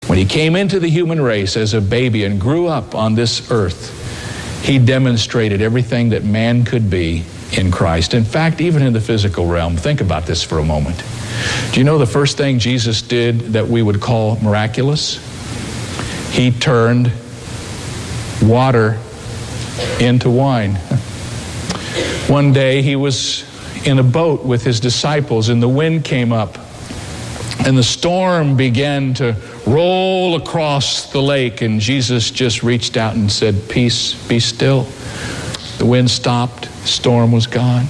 When he came into the human race as a baby and grew up on this earth, he demonstrated everything that man could be in Christ. In fact, even in the physical realm, think about this for a moment. Do you know the first thing Jesus did that we would call miraculous? He turned water into wine. One day he was in a boat with his disciples, and the wind came up, and the storm began to roll across the lake, and Jesus just reached out and said, "Peace, be still." The wind stopped, the storm was gone.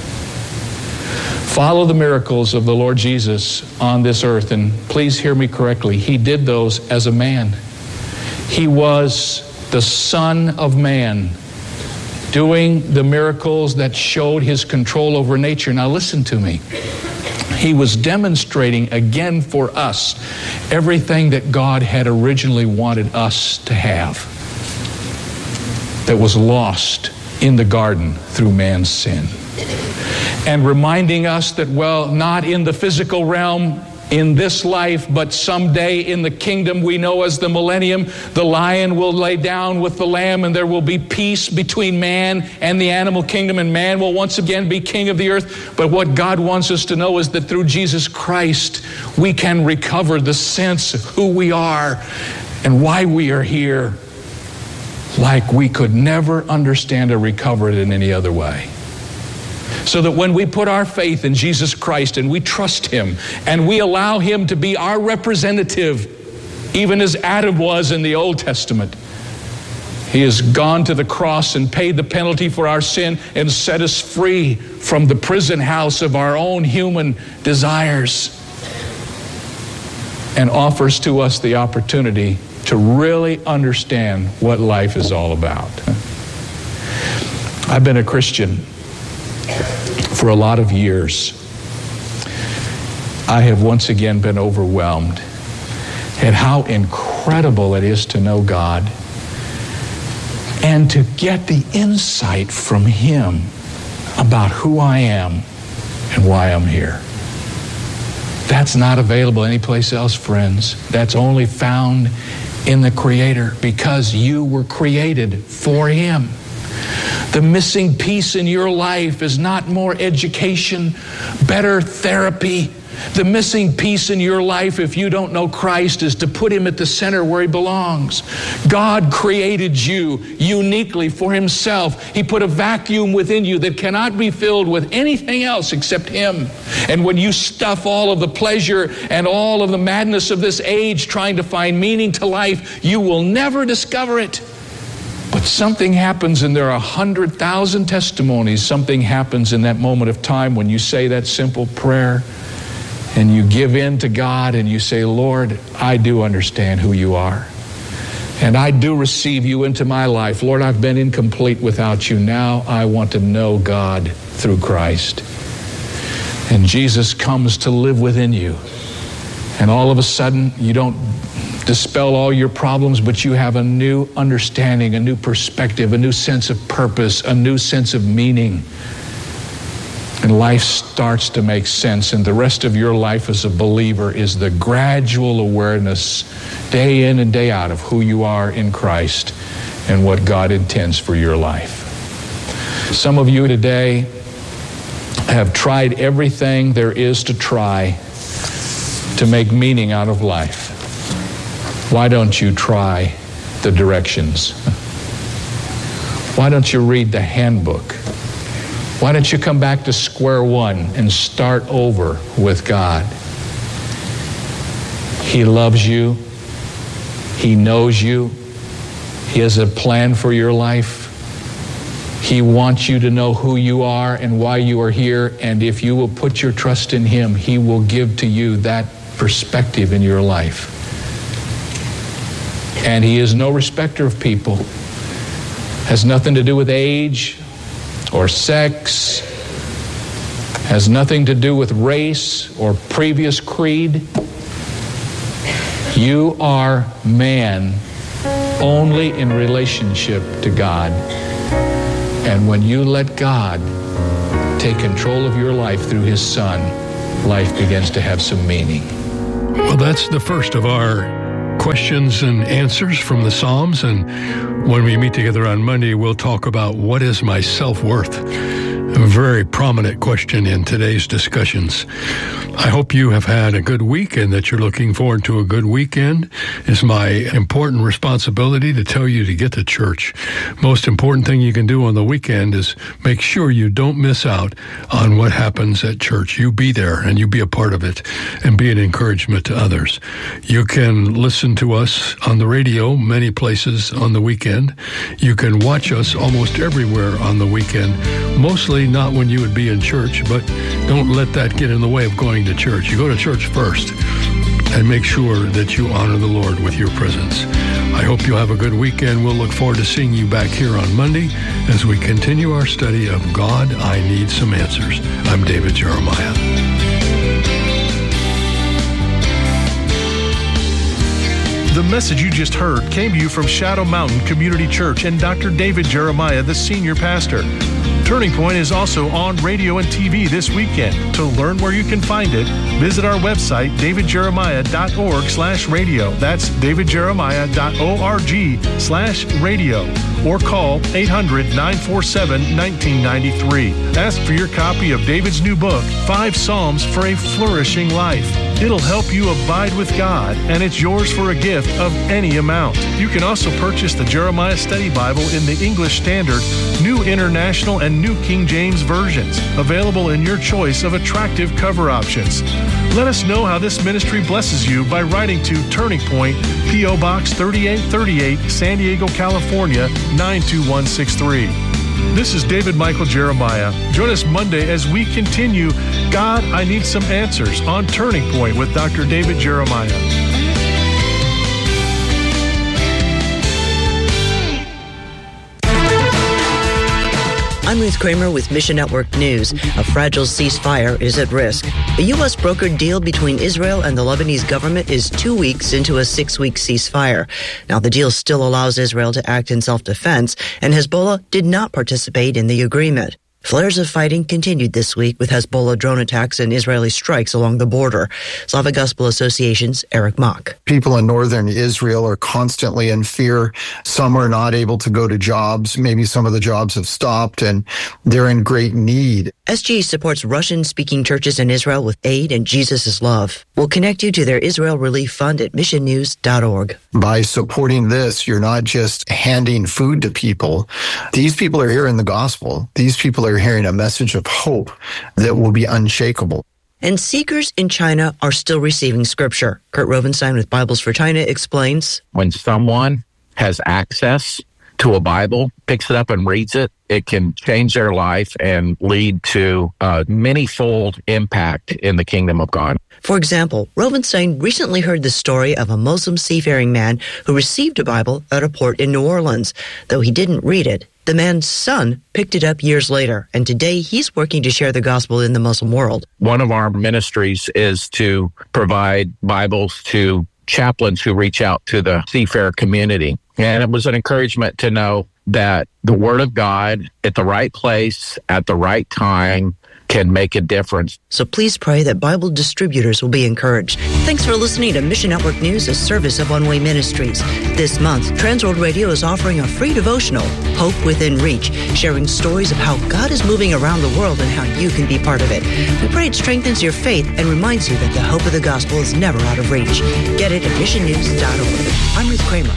Follow the miracles of the Lord Jesus on this earth, and please hear me correctly. He did those as a man. He was the Son of Man, doing the miracles that showed his control over nature. Now listen to me. He was demonstrating again for us everything that God had originally wanted us to have, that was lost in the garden through man's sin. And reminding us that, well, not in the physical realm in this life, but someday in the kingdom we know as the millennium, the lion will lay down with the lamb, and there will be peace between man and the animal kingdom, and man will once again be king of the earth. But what God wants us to know is that through Jesus Christ, we can recover the sense of who we are and why we are here, like we could never understand or recover it in any other way. So that when we put our faith in Jesus Christ and we trust him and we allow him to be our representative, even as Adam was in the Old Testament, he has gone to the cross and paid the penalty for our sin and set us free from the prison house of our own human desires, and offers to us the opportunity to really understand what life is all about. I've been a Christian for a lot of years. I have once again been overwhelmed at how incredible it is to know God and to get the insight from him about who I am and why I'm here. That's not available anyplace else, friends. That's only found in the Creator, because you were created for him. The missing piece in your life is not more education, better therapy. The missing piece in your life, if you don't know Christ, is to put him at the center where he belongs. God created you uniquely for himself. He put a vacuum within you that cannot be filled with anything else except him. And when you stuff all of the pleasure and all of the madness of this age trying to find meaning to life, you will never discover it. But something happens, and there are 100,000 testimonies. Something happens in that moment of time when you say that simple prayer and you give in to God and you say, Lord, I do understand who you are, and I do receive you into my life. Lord, I've been incomplete without you. Now I want to know God through Christ. And Jesus comes to live within you. And all of a sudden, you don't dispel all your problems, but you have a new understanding, a new perspective, a new sense of purpose, a new sense of meaning. And life starts to make sense, and the rest of your life as a believer is the gradual awareness, day in and day out, of who you are in Christ and what God intends for your life. Some of you today have tried everything there is to try to make meaning out of life. Why don't you try the directions? Why don't you read the handbook? Why don't you come back to square one and start over with God? He loves you. He knows you. He has a plan for your life. He wants you to know who you are and why you are here. And if you will put your trust in him, he will give to you that perspective in your life. And he is no respecter of people. Has nothing to do with age or sex. Has nothing to do with race or previous creed. You are man only in relationship to God. And when you let God take control of your life through his Son, life begins to have some meaning. Well, that's the first of our questions and answers from the Psalms. And when we meet together on Monday, we'll talk about what is my self-worth. A very prominent question in today's discussions. I hope you have had a good week and that you're looking forward to a good weekend. It's my important responsibility to tell you to get to church. Most important thing you can do on the weekend is make sure you don't miss out on what happens at church. You be there and you be a part of it and be an encouragement to others. You can listen to us on the radio many places on the weekend. You can watch us almost everywhere on the weekend, mostly not when you would be in church, but don't let that get in the way of going to church. You go to church first and make sure that you honor the Lord with your presence. I hope you'll have a good weekend. We'll look forward to seeing you back here on Monday as we continue our study of God, I Need Some Answers. I'm David Jeremiah. The message you just heard came to you from Shadow Mountain Community Church and Dr. David Jeremiah, the senior pastor. Turning Point is also on radio and TV this weekend. To learn where you can find it, visit our website, davidjeremiah.org/radio. That's davidjeremiah.org/radio. Or call 800-947-1993. Ask for your copy of David's new book, 5 Psalms for a Flourishing Life. It'll help you abide with God, and it's yours for a gift of any amount. You can also purchase the Jeremiah Study Bible in the English Standard, New International, and New King James versions, available in your choice of attractive cover options. Let us know how this ministry blesses you by writing to Turning Point, P.O. Box 3838, San Diego, California, 92163. This is David Michael Jeremiah. Join us Monday as we continue God, I Need Some Answers on Turning Point with Dr. David Jeremiah. I'm Ruth Kramer with Mission Network News. A fragile ceasefire is at risk. A U.S. brokered deal between Israel and the Lebanese government is 2 weeks into a 6-week ceasefire. Now, the deal still allows Israel to act in self-defense, and Hezbollah did not participate in the agreement. Flares of fighting continued this week with Hezbollah drone attacks and Israeli strikes along the border. Slavic Gospel Association's Eric Mock. People in northern Israel are constantly in fear. Some are not able to go to jobs. Maybe some of the jobs have stopped, and they're in great need. SG supports Russian-speaking churches in Israel with aid and Jesus' love. We'll connect you to their Israel Relief Fund at missionnews.org. By supporting this, you're not just handing food to people. These people are hearing the gospel. These people are hearing a message of hope that will be unshakable. And seekers in China are still receiving scripture. Kurt Rovenstein with Bibles for China explains. When someone has access to a Bible, picks it up and reads it, it can change their life and lead to a many-fold impact in the kingdom of God. For example, Rovenstein recently heard the story of a Muslim seafaring man who received a Bible at a port in New Orleans. Though he didn't read it, the man's son picked it up years later, and today he's working to share the gospel in the Muslim world. One of our ministries is to provide Bibles to chaplains who reach out to the seafarer community. And it was an encouragement to know that the Word of God at the right place, at the right time, can make a difference. So please pray that Bible distributors will be encouraged. Thanks for listening to Mission Network News, a service of One Way Ministries. This month, Transworld Radio is offering a free devotional, Hope Within Reach, sharing stories of how God is moving around the world and how you can be part of it. We pray it strengthens your faith and reminds you that the hope of the gospel is never out of reach. Get it at missionnews.org. I'm Ruth Kramer.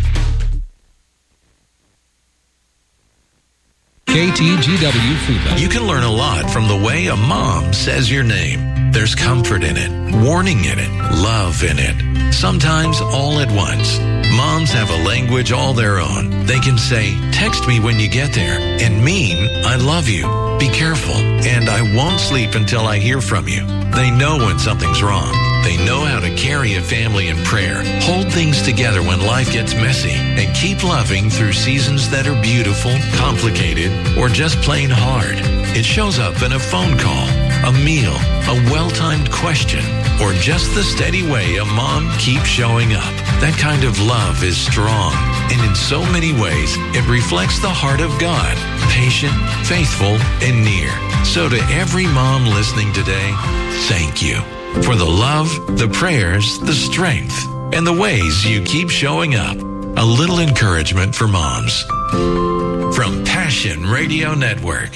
KTGW Foodland. You can learn a lot from the way a mom says your name. There's comfort in it, warning in it, love in it. Sometimes all at once. Moms have a language all their own. They can say, text me when you get there, and mean, I love you, be careful, and I won't sleep until I hear from you. They know when something's wrong. They know how to carry a family in prayer, hold things together when life gets messy, and keep loving through seasons that are beautiful, complicated, or just plain hard. It shows up in a phone call, a meal, a well-timed question, or just the steady way a mom keeps showing up. That kind of love is strong, and in so many ways, it reflects the heart of God, patient, faithful, and near. So to every mom listening today, thank you for the love, the prayers, the strength, and the ways you keep showing up. A little encouragement for moms. From Passion Radio Network.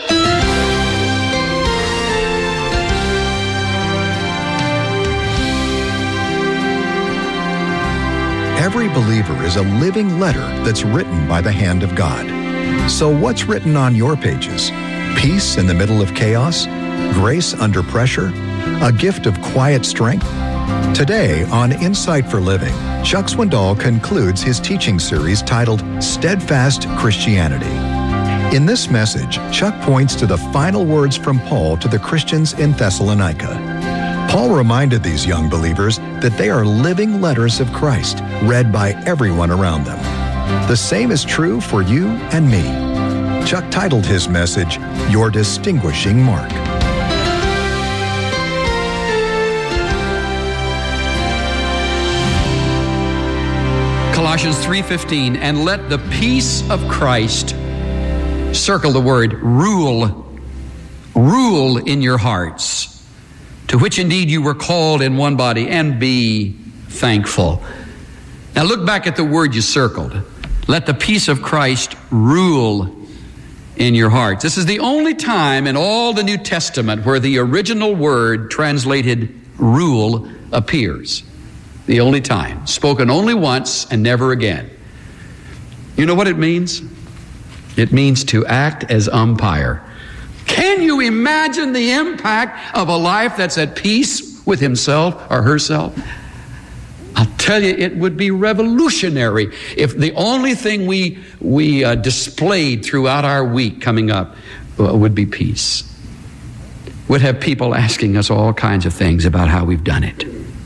Every believer is a living letter that's written by the hand of God. So what's written on your pages? Peace in the middle of chaos? Grace under pressure? A gift of quiet strength? Today on Insight for Living, Chuck Swindoll concludes his teaching series titled Steadfast Christianity. In this message, Chuck points to the final words from Paul to the Christians in Thessalonica. Paul reminded these young believers that they are living letters of Christ, read by everyone around them. The same is true for you and me. Chuck titled his message, Your Distinguishing Mark. Colossians 3:15, and let the peace of Christ, circle the word, rule in your hearts, to which indeed you were called in one body, and be thankful. Now look back at the word you circled. Let the peace of Christ rule in your hearts. This is the only time in all the New Testament where the original word translated rule appears. The only time. Spoken only once and never again. You know what it means? It means to act as umpire. Can you imagine the impact of a life that's at peace with himself or herself? I'll tell you, it would be revolutionary if the only thing we displayed throughout our week coming up would be peace. We'd have people asking us all kinds of things about how we've done it.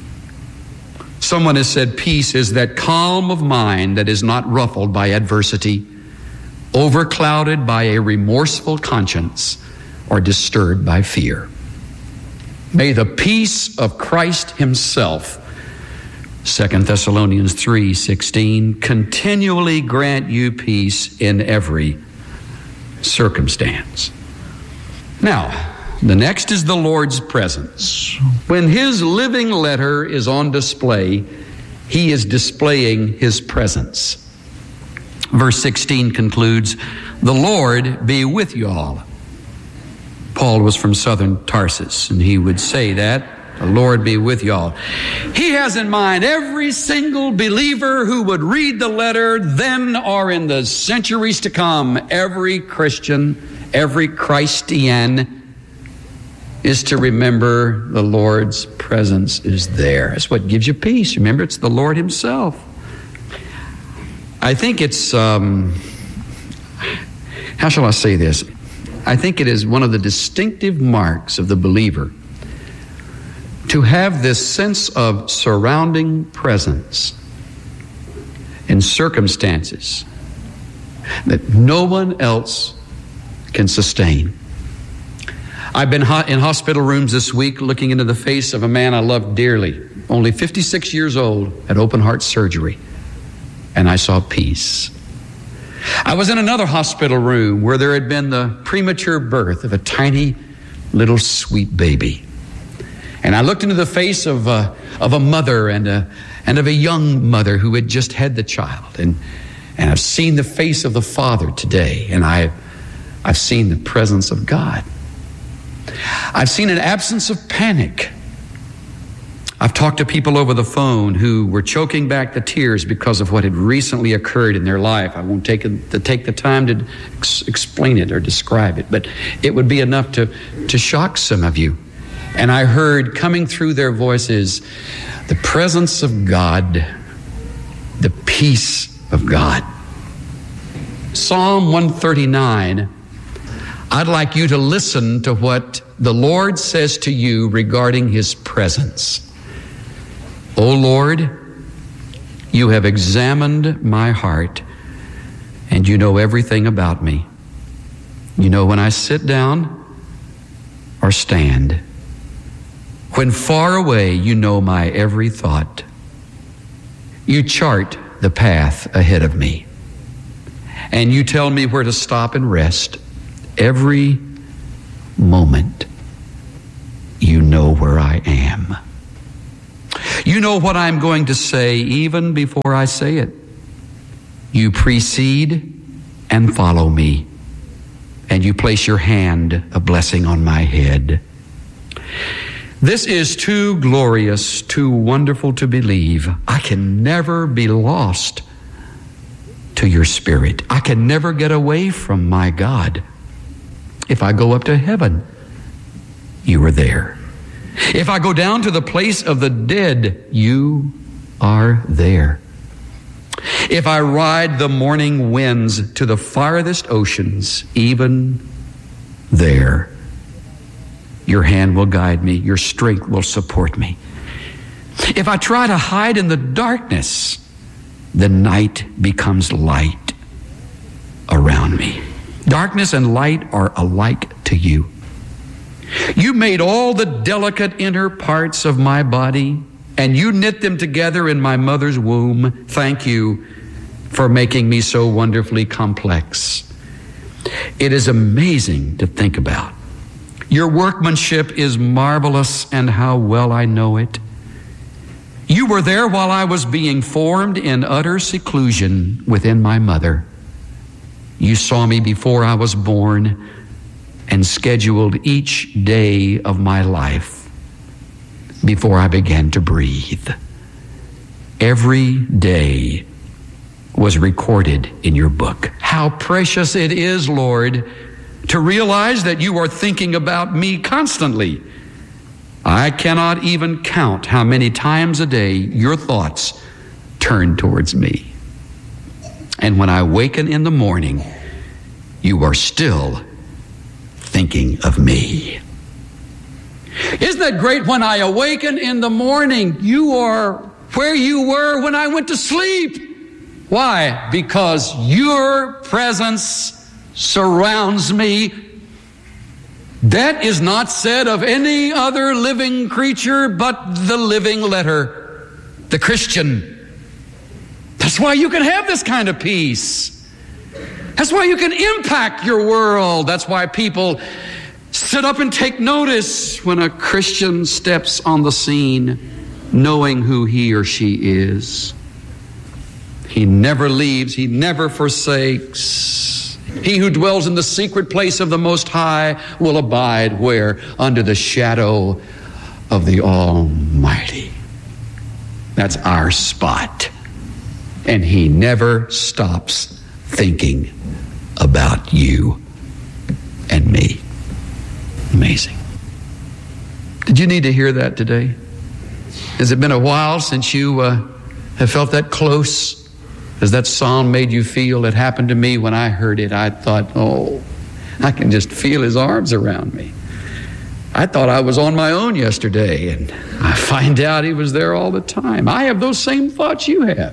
Someone has said peace is that calm of mind that is not ruffled by adversity, overclouded by a remorseful conscience, or disturbed by fear. May the peace of Christ himself, 2 Thessalonians 3:16, continually grant you peace in every circumstance. Now, the next is the Lord's presence. When his living letter is on display, he is displaying his presence. Verse 16 concludes, the Lord be with you all. Paul was from southern Tarsus, and he would say that, the Lord be with you all. He has in mind every single believer who would read the letter then or in the centuries to come. Every Christian, every Christian is to remember the Lord's presence is there. That's what gives you peace. Remember, it's the Lord himself. I think it's, how shall I say this? I think it is one of the distinctive marks of the believer to have this sense of surrounding presence in circumstances that no one else can sustain. I've been in hospital rooms this week looking into the face of a man I loved dearly, only 56 years old, had open heart surgery, and I saw peace. I was in another hospital room where there had been the premature birth of a tiny little sweet baby. And I looked into the face of a mother and of a young mother who had just had the child. And I've seen the face of the father today, and I've seen the presence of God. I've seen an absence of panic. I've talked to people over the phone who were choking back the tears because of what had recently occurred in their life. I won't take the time to explain it or describe it, but it would be enough to shock some of you. And I heard coming through their voices the presence of God, the peace of God. Psalm 139, I'd like you to listen to what the Lord says to you regarding his presence. O Lord, you have examined my heart, and you know everything about me. You know when I sit down or stand. When far away, you know my every thought. You chart the path ahead of me, and you tell me where to stop and rest. Every moment, you know where I am. You know what I'm going to say even before I say it. You precede and follow me, and you place your hand of blessing on my head. This is too glorious, too wonderful to believe. I can never be lost to your Spirit. I can never get away from my God. If I go up to heaven, you are there. If I go down to the place of the dead, you are there. If I ride the morning winds to the farthest oceans, even there, your hand will guide me, your strength will support me. If I try to hide in the darkness, the night becomes light around me. Darkness and light are alike to you. You made all the delicate inner parts of my body, and you knit them together in my mother's womb. Thank you for making me so wonderfully complex. It is amazing to think about. Your workmanship is marvelous, and how well I know it. You were there while I was being formed in utter seclusion within my mother. You saw me before I was born and scheduled each day of my life before I began to breathe. Every day was recorded in your book. How precious it is, Lord, to realize that you are thinking about me constantly. I cannot even count how many times a day your thoughts turn towards me. And when I waken in the morning, you are still thinking of me. Isn't that great? When I awaken in the morning, you are where you were when I went to sleep. Why? Because your presence surrounds me. That is not said of any other living creature but the living letter, the Christian. That's why you can have this kind of peace. That's why you can impact your world. That's why people sit up and take notice when a Christian steps on the scene, knowing who he or she is. He never leaves. He never forsakes. He who dwells in the secret place of the Most High will abide where? Under the shadow of the Almighty. That's our spot. And he never stops thinking about you and me. Amazing. Did you need to hear that today? Has it been a while since you have felt that close? Has that psalm made you feel? It happened to me when I heard it. I thought, oh, I can just feel his arms around me. I thought I was on my own yesterday, and I find out he was there all the time. I have those same thoughts you have.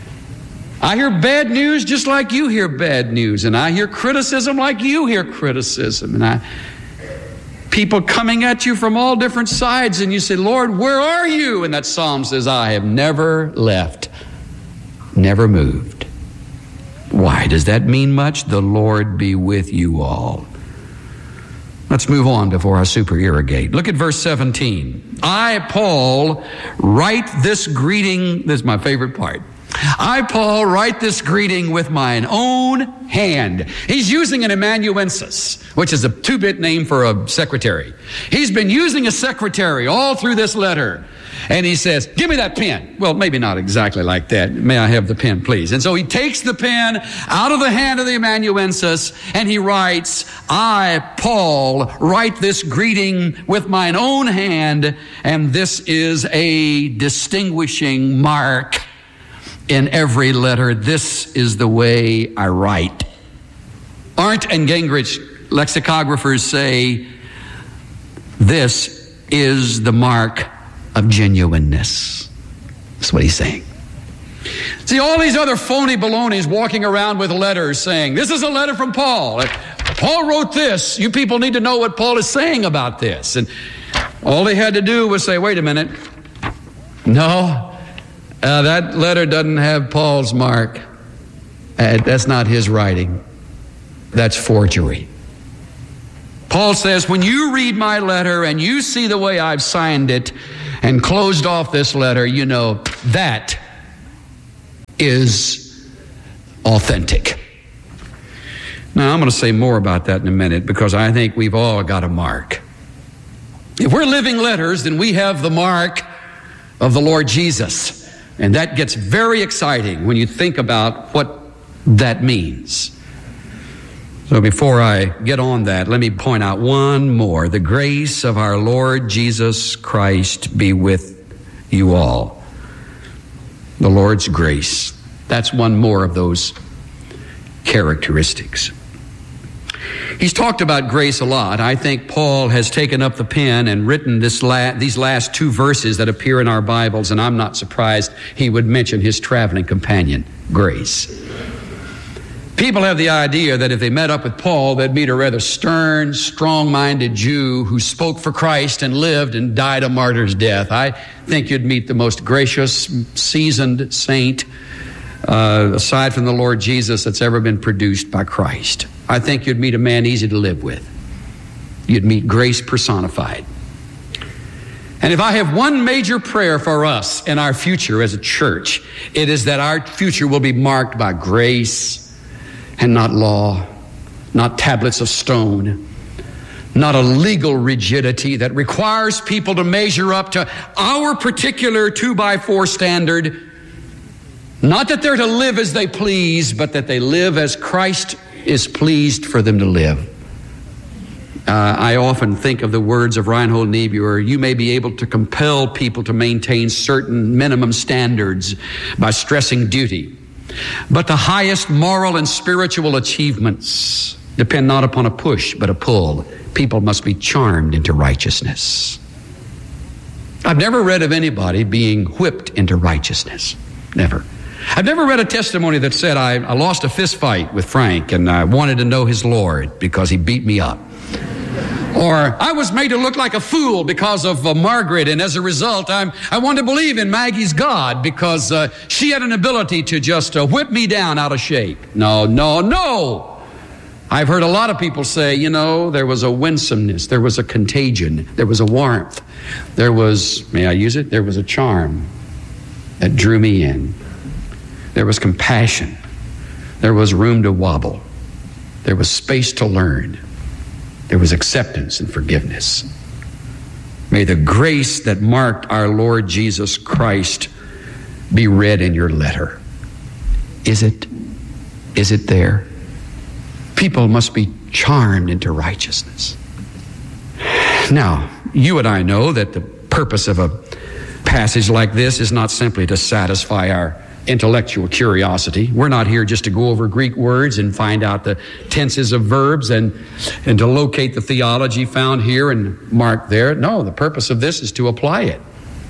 I hear bad news just like you hear bad news, and I hear criticism like you hear criticism, and people coming at you from all different sides, and you say, Lord, where are you? And that psalm says, I have never left, never moved. Why? Does that mean much? The Lord be with you all. Let's move on before I supererogate. Look at verse 17. I, Paul, write this greeting. This is my favorite part. I, Paul, write this greeting with mine own hand. He's using an amanuensis, which is a two-bit name for a secretary. He's been using a secretary all through this letter. And he says, give me that pen. Well, maybe not exactly like that. May I have the pen, please? And so he takes the pen out of the hand of the amanuensis and he writes, I, Paul, write this greeting with mine own hand. And this is a distinguishing mark in every letter. This is the way I write. Arndt and Gingrich, lexicographers, say this is the mark of genuineness. That's what he's saying. See, all these other phony balonies walking around with letters saying, this is a letter from Paul. Paul wrote this. You people need to know what Paul is saying about this. And all they had to do was say, wait a minute. No, that letter doesn't have Paul's mark. That's not his writing. That's forgery. Paul says, when you read my letter and you see the way I've signed it, and closed off this letter, you know, that is authentic. Now, I'm going to say more about that in a minute because I think we've all got a mark. If we're living letters, then we have the mark of the Lord Jesus. And that gets very exciting when you think about what that means. So before I get on that, let me point out one more. The grace of our Lord Jesus Christ be with you all. The Lord's grace. That's one more of those characteristics. He's talked about grace a lot. I think Paul has taken up the pen and written these last two verses that appear in our Bibles, and I'm not surprised he would mention his traveling companion, grace. People have the idea that if they met up with Paul, they'd meet a rather stern, strong-minded Jew who spoke for Christ and lived and died a martyr's death. I think you'd meet the most gracious, seasoned saint, aside from the Lord Jesus, that's ever been produced by Christ. I think you'd meet a man easy to live with. You'd meet grace personified. And if I have one major prayer for us in our future as a church, it is that our future will be marked by grace and not law, not tablets of stone, not a legal rigidity that requires people to measure up to our particular 2x4 standard. Not that they're to live as they please, but that they live as Christ is pleased for them to live. I often think of the words of Reinhold Niebuhr, you may be able to compel people to maintain certain minimum standards by stressing duty. But the highest moral and spiritual achievements depend not upon a push, but a pull. People must be charmed into righteousness. I've never read of anybody being whipped into righteousness. Never. I've never read a testimony that said, I lost a fist fight with Frank and I wanted to know his Lord because he beat me up. Or I was made to look like a fool because of Margaret, and as a result, I wanted to believe in Maggie's God because she had an ability to just whip me down out of shape. No. I've heard a lot of people say, you know, there was a winsomeness, there was a contagion, there was a warmth, there was, may I use it? There was a charm that drew me in. There was compassion. There was room to wobble. There was space to learn. There was acceptance and forgiveness. May the grace that marked our Lord Jesus Christ be read in your letter. Is it? Is it there? People must be charmed into righteousness. Now, you and I know that the purpose of a passage like this is not simply to satisfy our intellectual curiosity. We're not here just to go over Greek words and find out the tenses of verbs and to locate the theology found here and marked there. No, the purpose of this is to apply it.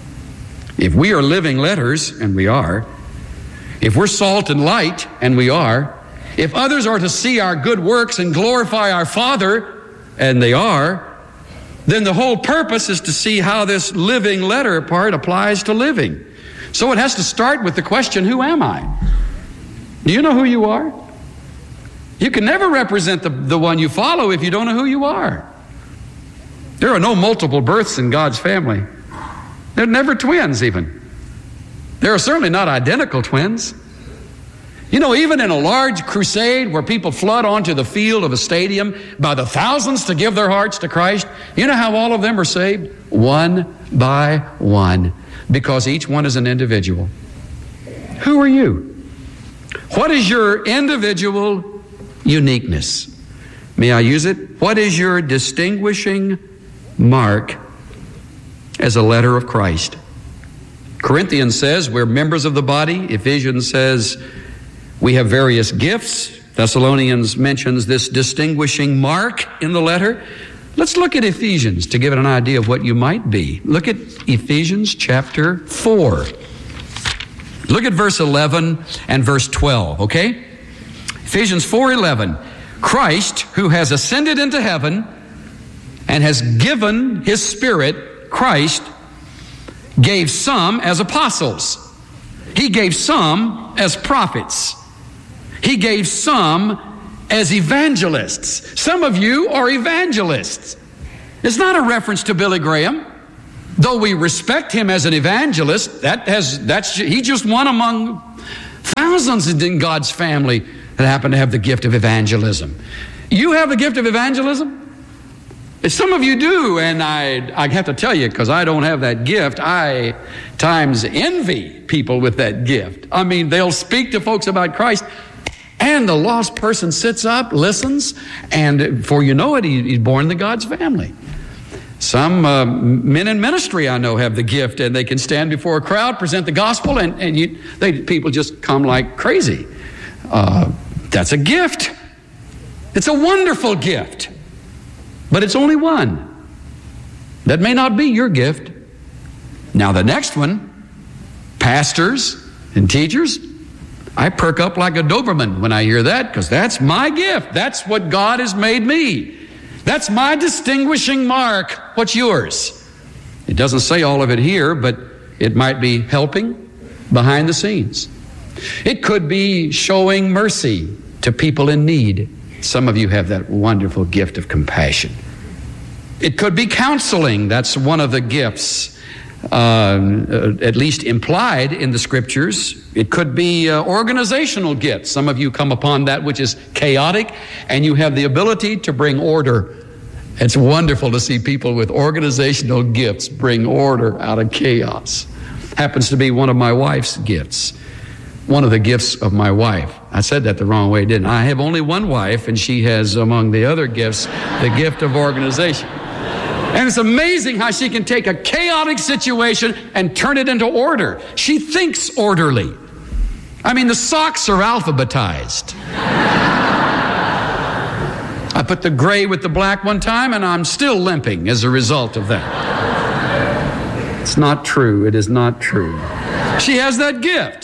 If we are living letters, and we are, if we're salt and light, and we are, if others are to see our good works and glorify our Father, and they are, then the whole purpose is to see how this living letter part applies to living. So it has to start with the question, who am I? Do you know who you are? You can never represent the one you follow if you don't know who you are. There are no multiple births in God's family. There are never twins even. There are certainly not identical twins. You know, even in a large crusade where people flood onto the field of a stadium by the thousands to give their hearts to Christ, you know how all of them are saved? One by one. Because each one is an individual. Who are you? What is your individual uniqueness? May I use it? What is your distinguishing mark as a letter of Christ? Corinthians says we're members of the body. Ephesians says we have various gifts. Thessalonians mentions this distinguishing mark in the letter. Let's look at Ephesians to give it an idea of what you might be. Look at Ephesians chapter 4. Look at verse 11 and verse 12, okay? Ephesians 4:11. Christ, who has ascended into heaven and has given his Spirit, Christ, gave some as apostles. He gave some as prophets. He gave some as evangelists. Some of you are evangelists. It's not a reference to Billy Graham. Though we respect him as an evangelist, he's just one among thousands in God's family that happen to have the gift of evangelism. You have the gift of evangelism? Some of you do, and I have to tell you, because I don't have that gift, I times envy people with that gift. I mean, they'll speak to folks about Christ, and the lost person sits up, listens, and before you know it, he's born into God's family. Some men in ministry I know have the gift, and they can stand before a crowd, present the gospel, and people just come like crazy. That's a gift. It's a wonderful gift. But it's only one. That may not be your gift. Now the next one, pastors and teachers, I perk up like a Doberman when I hear that, because that's my gift. That's what God has made me. That's my distinguishing mark. What's yours? It doesn't say all of it here, but it might be helping behind the scenes. It could be showing mercy to people in need. Some of you have that wonderful gift of compassion. It could be counseling. That's one of the gifts, at least implied in the Scriptures. It could be organizational gifts. Some of you come upon that which is chaotic, and you have the ability to bring order. It's wonderful to see people with organizational gifts bring order out of chaos. Happens to be one of my wife's gifts. One of the gifts of my wife. I said that the wrong way, didn't I? I have only one wife, and she has, among the other gifts, the gift of organization. And it's amazing how she can take a chaotic situation and turn it into order. She thinks orderly. I mean, the socks are alphabetized. I put the gray with the black one time, and I'm still limping as a result of that. It's not true. It is not true. She has that gift.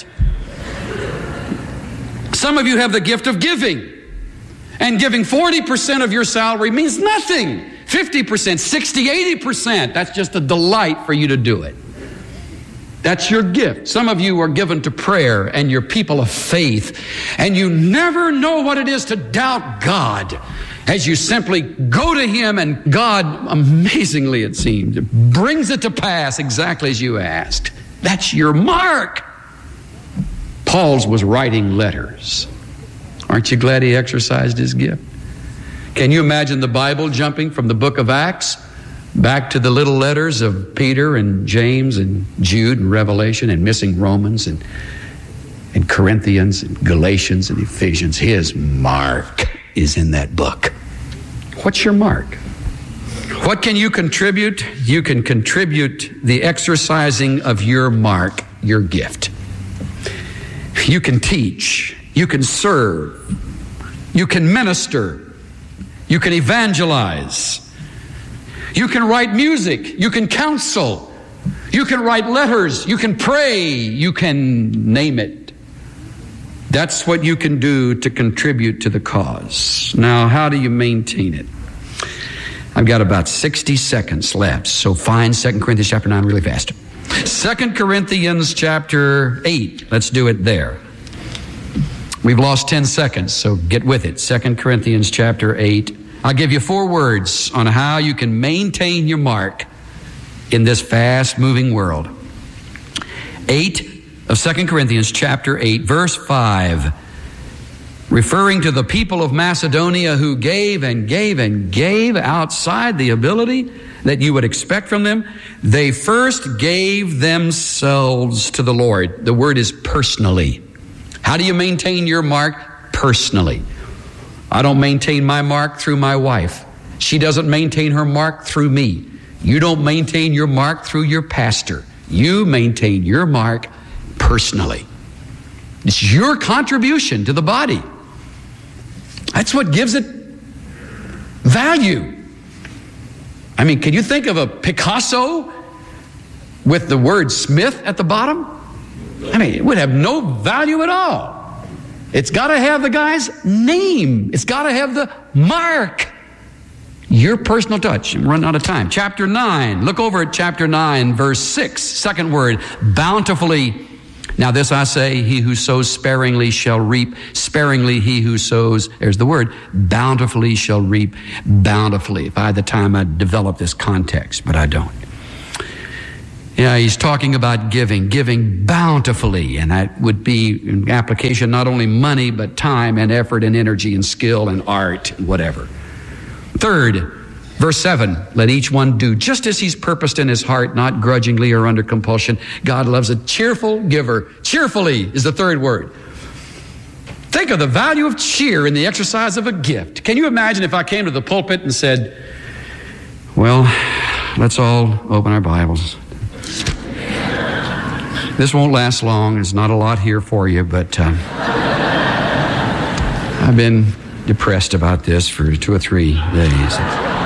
Some of you have the gift of giving. And giving 40% of your salary means nothing. 50%, 60, 80%. That's just a delight for you to do it. That's your gift. Some of you are given to prayer, and you're people of faith, and you never know what it is to doubt God as you simply go to Him, and God, amazingly it seems, brings it to pass exactly as you asked. That's your mark. Paul's was writing letters. Aren't you glad he exercised his gift? Can you imagine the Bible jumping from the book of Acts back to the little letters of Peter and James and Jude and Revelation, and missing Romans and Corinthians and Galatians and Ephesians? His mark is in that book. What's your mark? What can you contribute? You can contribute the exercising of your mark, your gift. You can teach. You can serve. You can minister. You can evangelize. You can write music. You can counsel. You can write letters. You can pray. You can name it. That's what you can do to contribute to the cause. Now, how do you maintain it? I've got about 60 seconds left, so find 2 Corinthians chapter 9 really fast. 2 Corinthians chapter 8. Let's do it there. We've lost 10 seconds, so get with it. 2 Corinthians chapter 8. I'll give you 4 words on how you can maintain your mark in this fast-moving world. 8 of 2 Corinthians chapter 8, verse 5. Referring to the people of Macedonia who gave and gave and gave outside the ability that you would expect from them, they first gave themselves to the Lord. The word is personally. How do you maintain your mark? Personally. I don't maintain my mark through my wife. She doesn't maintain her mark through me. You don't maintain your mark through your pastor. You maintain your mark personally. It's your contribution to the body. That's what gives it value. I mean, can you think of a Picasso with the word Smith at the bottom? I mean, it would have no value at all. It's got to have the guy's name. It's got to have the mark. Your personal touch. I'm running out of time. Chapter 9. Look over at chapter 9, verse 6. Second word, bountifully. Now this I say, he who sows sparingly shall reap sparingly. He who sows, there's the word, bountifully shall reap bountifully. If I had the time, I'd develop this context, but I don't. Yeah, he's talking about giving bountifully, and that would be in application not only money, but time and effort and energy and skill and art and whatever. Third, verse 7, let each one do just as he's purposed in his heart, not grudgingly or under compulsion. God loves a cheerful giver. Cheerfully is the third word. Think of the value of cheer in the exercise of a gift. Can you imagine if I came to the pulpit and said, well, let's all open our Bibles. This won't last long. There's not a lot here for you, but I've been depressed about this for 2 or 3 days.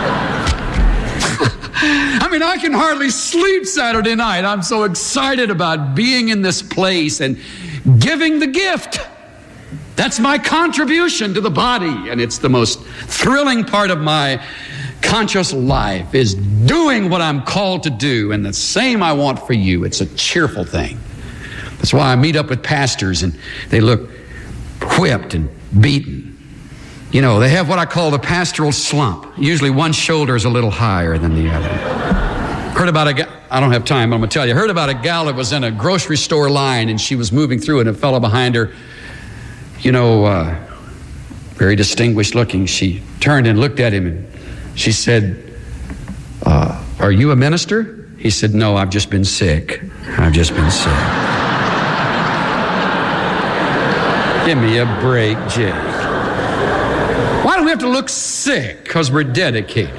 I mean, I can hardly sleep Saturday night. I'm so excited about being in this place and giving the gift. That's my contribution to the body, and it's the most thrilling part of my conscious life is doing what I'm called to do, and the same I want for you. It's a cheerful thing. That's why I meet up with pastors, and they look whipped and beaten. You know, they have what I call the pastoral slump. Usually one shoulder is a little higher than the other. Heard about I don't have time, but I'm going to tell you. Heard about a gal that was in a grocery store line, and she was moving through, and a fellow behind her, very distinguished looking, she turned and looked at him, and she said, are you a minister? He said, no, I've just been sick. I've just been sick. Give me a break, Jake. Why do we have to look sick? Because we're dedicated.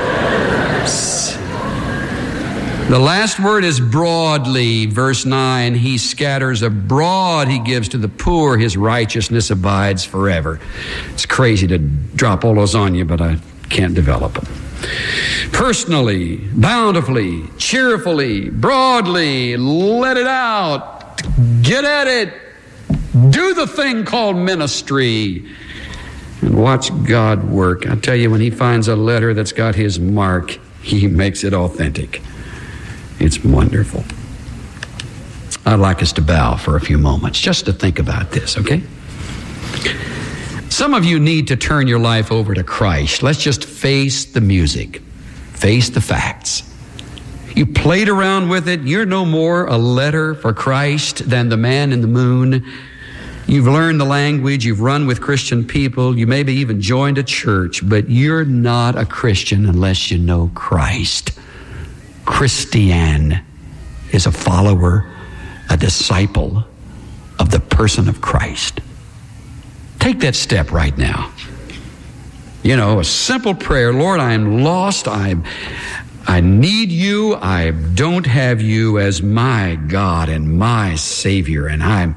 The last word is broadly. Verse 9, he scatters abroad, he gives to the poor, his righteousness abides forever. It's crazy to drop all those on you, but I can't develop them. Personally, bountifully, cheerfully, broadly, let it out, get at it, do the thing called ministry, and watch God work. I tell you, when he finds a letter that's got his mark, he makes it authentic. It's wonderful. I'd like us to bow for a few moments just to think about this, okay? Some of you need to turn your life over to Christ. Let's just face the music, face the facts. You played around with it. You're no more a letter for Christ than the man in the moon. You've learned the language. You've run with Christian people. You maybe even joined a church, but you're not a Christian unless you know Christ. Christian is a follower, a disciple of the person of Christ. Take that step right now. You know, a simple prayer. Lord, I am lost. I need you. I don't have you as my God and my Savior, and I'm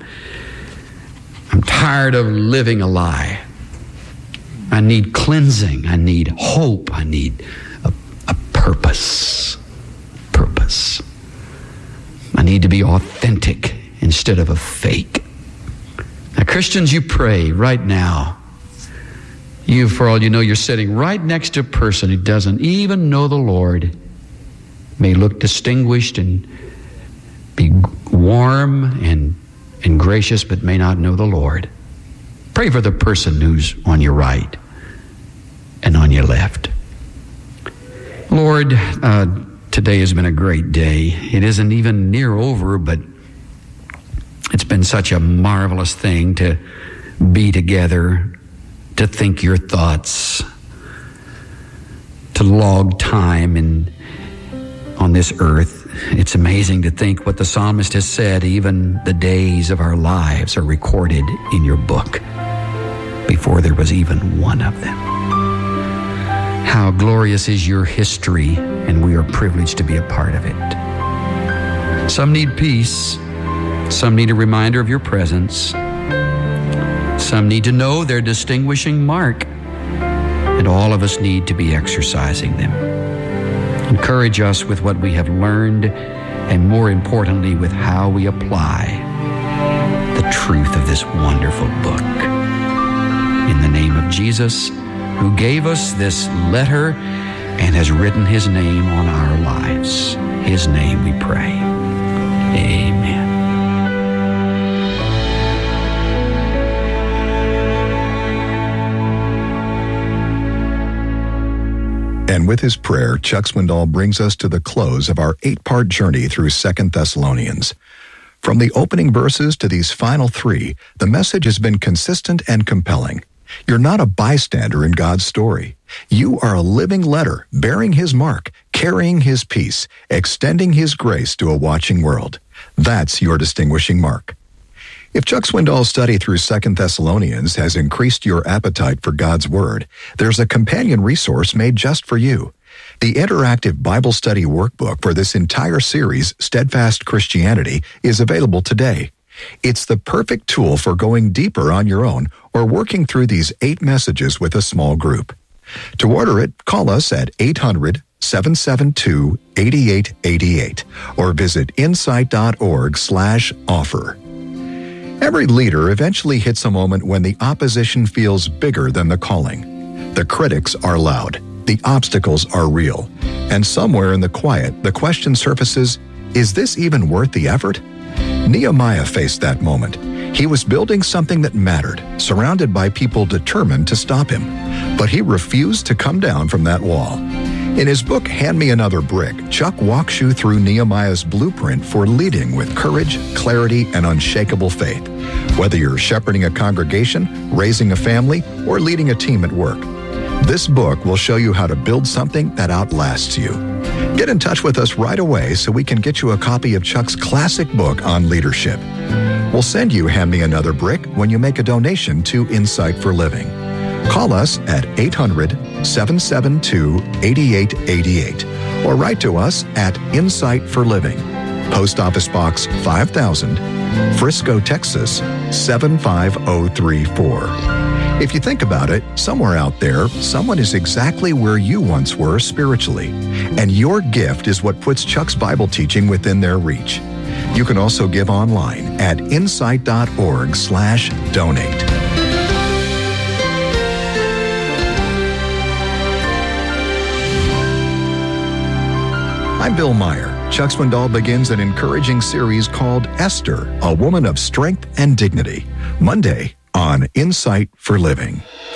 tired of living a lie. I need cleansing. I need hope. I need a purpose. I need to be authentic instead of a fake. Now, Christians, you pray right now. You, for all you know, you're sitting right next to a person who doesn't even know the Lord, may look distinguished and be warm and gracious, but may not know the Lord. Pray for the person who's on your right and on your left. Lord, today has been a great day. It isn't even near over, but it's been such a marvelous thing to be together, to think your thoughts, to log time on this earth. It's amazing to think what the psalmist has said. Even the days of our lives are recorded in your book before there was even one of them. How glorious is your history, and we are privileged to be a part of it. Some need peace. Some need a reminder of your presence. Some need to know their distinguishing mark. And all of us need to be exercising them. Encourage us with what we have learned, and more importantly, with how we apply the truth of this wonderful book. In the name of Jesus, who gave us this letter and has written his name on our lives. His name we pray. Amen. And with his prayer, Chuck Swindoll brings us to the close of our 8-part journey through 2 Thessalonians. From the opening verses to these final 3, the message has been consistent and compelling. You're not a bystander in God's story. You are a living letter, bearing his mark, carrying his peace, extending his grace to a watching world. That's your distinguishing mark. If Chuck Swindoll's study through 2 Thessalonians has increased your appetite for God's Word, there's a companion resource made just for you. The interactive Bible study workbook for this entire series, Steadfast Christianity, is available today. It's the perfect tool for going deeper on your own or working through these 8 messages with a small group. To order it, call us at 800-772-8888 or visit insight.org/offer. Every leader eventually hits a moment when the opposition feels bigger than the calling. The critics are loud. The obstacles are real. And somewhere in the quiet, the question surfaces, is this even worth the effort? Nehemiah faced that moment. He was building something that mattered, surrounded by people determined to stop him. But he refused to come down from that wall. In his book, Hand Me Another Brick, Chuck walks you through Nehemiah's blueprint for leading with courage, clarity, and unshakable faith. Whether you're shepherding a congregation, raising a family, or leading a team at work, this book will show you how to build something that outlasts you. Get in touch with us right away so we can get you a copy of Chuck's classic book on leadership. We'll send you Hand Me Another Brick when you make a donation to Insight for Living. Call us at 800-772-8888 or write to us at Insight for Living, Post Office Box 5000, Frisco, Texas 75034. If you think about it, somewhere out there, someone is exactly where you once were spiritually, and your gift is what puts Chuck's Bible teaching within their reach. You can also give online at insight.org/donate. I'm Bill Meyer. Chuck Swindoll begins an encouraging series called Esther, a Woman of Strength and Dignity, Monday on Insight for Living.